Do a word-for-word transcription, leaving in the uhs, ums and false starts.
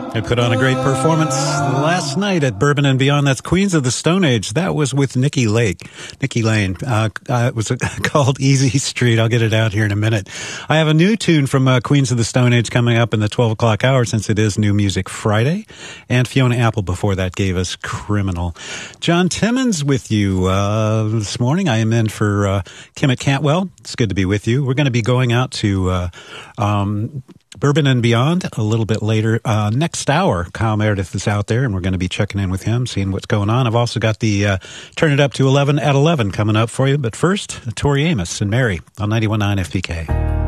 They put on a great performance last night at Bourbon and Beyond. That's Queens of the Stone Age. That was with Nikki Lake, Nikki Lane. Uh, uh, it was uh, called Easy Street. I'll get it out here in a minute. I have a new tune from uh, Queens of the Stone Age coming up in the twelve o'clock hour, since it is New Music Friday. And Fiona Apple before that gave us Criminal. John Timmons with you uh, this morning. I am in for uh, Kim at Cantwell. It's good to be with you. We're going to be going out to uh, um, Bourbon and Beyond a little bit later. Uh, next hour, Kyle Meredith is out there, and we're going to be checking in with him, seeing what's going on. I've also got the uh, Turn It Up to eleven at eleven coming up for you. But first, Tori Amos and Mary on ninety-one point nine F P K.